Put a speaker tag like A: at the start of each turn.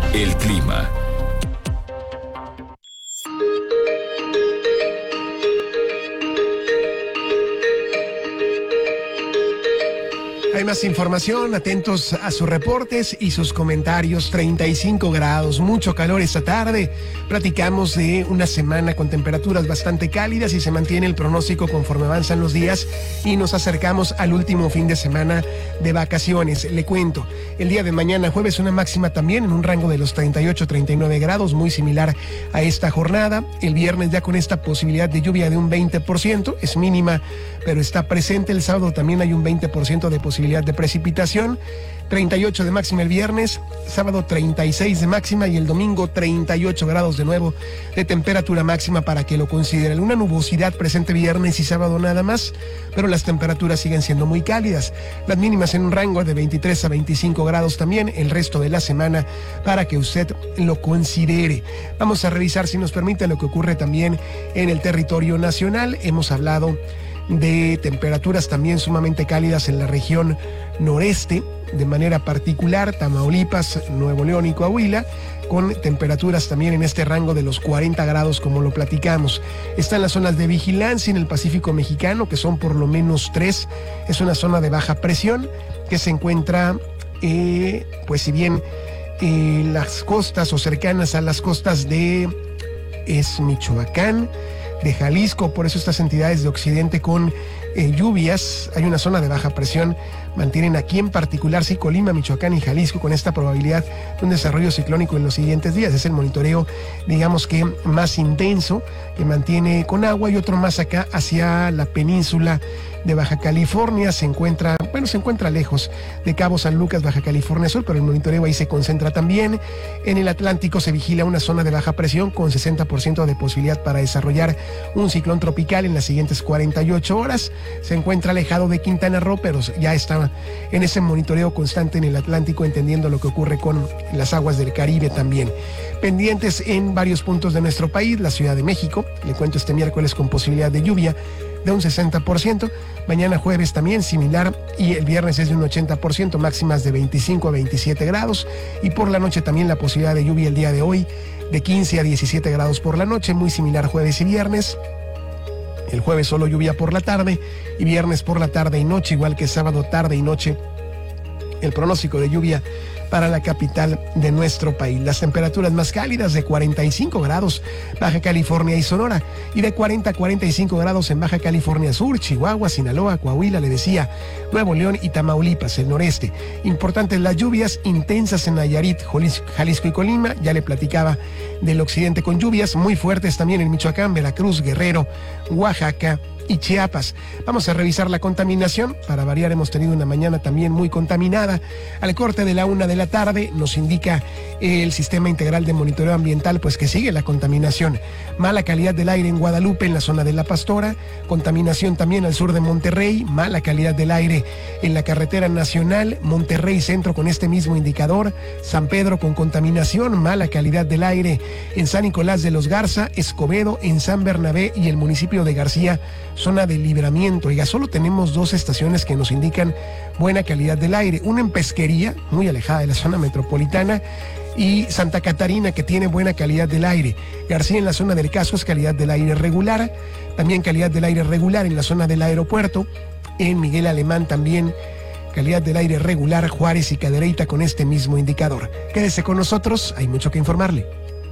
A: El clima.
B: Hay más información, atentos a sus reportes y sus comentarios. 35 grados, mucho calor esta tarde. Platicamos de una semana con temperaturas bastante cálidas y se mantiene el pronóstico conforme avanzan los días y nos acercamos al último fin de semana de vacaciones. Le cuento, el día de mañana jueves una máxima también en un rango de los 38-39 grados, muy similar a esta jornada. El viernes ya con esta posibilidad de lluvia de un 20%, es mínima, pero está presente. El sábado también hay un 20% de posibilidad de precipitación, 38 de máxima el viernes, sábado 36 de máxima y el domingo 38 grados de nuevo de temperatura máxima para que lo consideren. Una nubosidad presente viernes y sábado nada más, pero las temperaturas siguen siendo muy cálidas. Las mínimas en un rango de 23 a 25 grados también el resto de la semana para que usted lo considere. Vamos a revisar, si nos permite, lo que ocurre también en el territorio nacional. Hemos hablado de temperaturas también sumamente cálidas en la región noreste, de manera particular Tamaulipas, Nuevo León y Coahuila, con temperaturas también en este rango de los 40 grados como lo platicamos. Están las zonas de vigilancia en el Pacífico mexicano, que son por lo menos 3. Es una zona de baja presión que se encuentra, pues si bien las costas o cercanas a las costas de Michoacán, de Jalisco, por eso estas entidades de occidente con lluvias, hay una zona de baja presión, mantienen aquí en particular, sí, Colima, Michoacán y Jalisco con esta probabilidad de un desarrollo ciclónico en los siguientes días. Es el monitoreo, digamos que más intenso, que mantiene con agua, y otro más acá hacia la península de Baja California. Se encuentra lejos de Cabo San Lucas, Baja California Sur, pero el monitoreo ahí se concentra también. En el Atlántico se vigila una zona de baja presión con 60% de posibilidad para desarrollar un ciclón tropical en las siguientes 48 horas. Se encuentra alejado de Quintana Roo, pero ya está en ese monitoreo constante en el Atlántico, entendiendo lo que ocurre con las aguas del Caribe también. Pendientes en varios puntos de nuestro país, la Ciudad de México, le cuento, este miércoles con posibilidad de lluvia de un 60%, mañana jueves también similar, y el viernes es de un 80%, máximas de 25 a 27 grados, y por la noche también la posibilidad de lluvia el día de hoy de 15 a 17 grados por la noche, muy similar jueves y viernes. El jueves solo lluvia por la tarde y viernes por la tarde y noche, igual que sábado tarde y noche. El pronóstico de lluvia para la capital de nuestro país. Las temperaturas más cálidas de 45 grados Baja California y Sonora, y de 40 a 45 grados en Baja California Sur, Chihuahua, Sinaloa, Coahuila, le decía, Nuevo León y Tamaulipas, el noreste. Importantes las lluvias intensas en Nayarit, Jalisco y Colima. Ya le platicaba del occidente con lluvias muy fuertes también en Michoacán, Veracruz, Guerrero, Oaxaca y Chiapas. Vamos a revisar la contaminación. Para variar, hemos tenido una mañana también muy contaminada. Al corte de la 1 de la tarde nos indica el Sistema Integral de Monitoreo Ambiental pues que sigue la contaminación. Mala calidad del aire en Guadalupe, en la zona de La Pastora. Contaminación también al sur de Monterrey. Mala calidad del aire en la carretera nacional Monterrey Centro con este mismo indicador. San Pedro con contaminación. Mala calidad del aire en San Nicolás de los Garza, Escobedo, en San Bernabé y el municipio de García, zona de Libramiento. Oiga, solo tenemos 2 estaciones que nos indican buena calidad del aire. Una en Pesquería, muy alejada de la zona metropolitana, y Santa Catarina, que tiene buena calidad del aire. García, en la zona del Casco, es calidad del aire regular. También calidad del aire regular en la zona del aeropuerto. En Miguel Alemán también calidad del aire regular. Juárez y Cadereyta con este mismo indicador. Quédese con nosotros, hay mucho que informarle.